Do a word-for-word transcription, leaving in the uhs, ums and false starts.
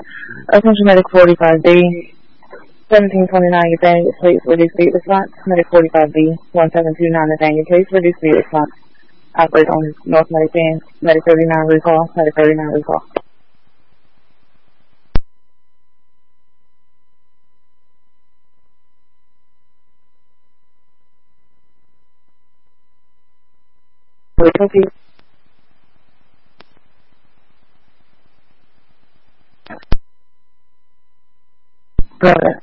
Attention Medic forty-five B, seventeen twenty-nine, Nathaniel, please reduce speed response. Medic forty-five B, one seven two nine, Nathaniel, please reduce speed response. Operate on North Medic ten, Medic thirty-nine recall, Medic thirty-nine recall. Copy. Brother.